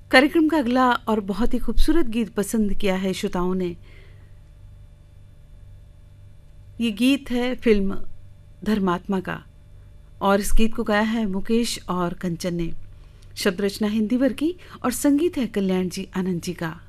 कार्यक्रम का अगला और बहुत ही खूबसूरत गीत पसंद किया है श्रोताओं ने। ये गीत है फिल्म धर्मात्मा का और इस गीत को गाया है मुकेश और कंचन ने। शब्द रचना हिंदी वर्की और संगीत है कल्याण जी आनंद जी का।